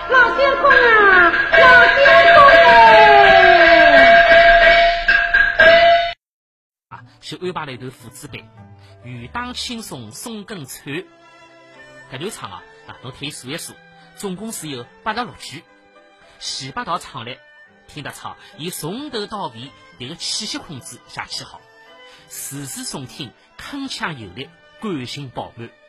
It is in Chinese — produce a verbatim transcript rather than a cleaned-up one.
老先公啊，老先公啊，是安排了一段父子版，雨当轻松送更丑。搿段唱啊，啊，侬可以数一数，总共是有八十六句。前八道唱来，听得出伊从头到尾迭个气息控制写起好，字字诵听铿锵有力，感情饱满。